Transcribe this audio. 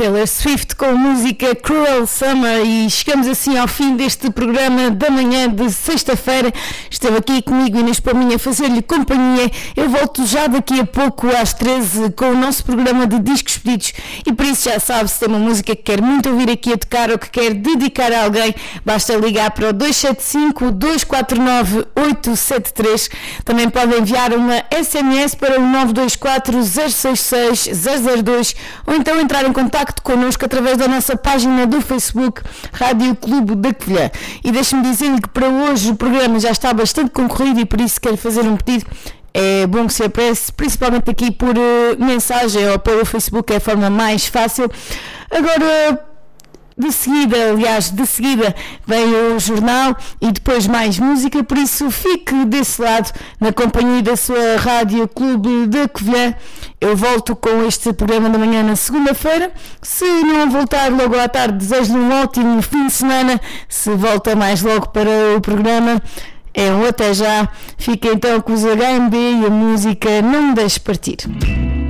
Taylor Swift com a música Cruel Summer, e chegamos assim ao fim deste programa da manhã de sexta-feira. Esteve aqui comigo Inês Palminha a fazer-lhe companhia. Eu volto já daqui a pouco às 13 com o nosso programa de discos pedidos, e por isso já sabe, se tem uma música que quer muito ouvir aqui a tocar ou que quer dedicar a alguém, basta ligar para o 275-249-873. Também pode enviar uma SMS para o 924-066-002 ou então entrar em contacto connosco através da nossa página do Facebook Rádio Clube da Covilhã. E deixe-me dizer-lhe que para hoje o programa já está bastante concorrido e por isso quero fazer um pedido. É bom que se apresse, principalmente aqui por mensagem ou pelo Facebook, é a forma mais fácil. Agora, de seguida vem o jornal e depois mais música, por isso fique desse lado na companhia da sua Rádio Clube da Covilhã. Eu volto com este programa da manhã na segunda-feira. Se não voltar logo à tarde, desejo-lhe um ótimo fim de semana. Se volta mais logo para o programa, é um até já. Fica então com os HMB e a música Não Me Deixe Partir.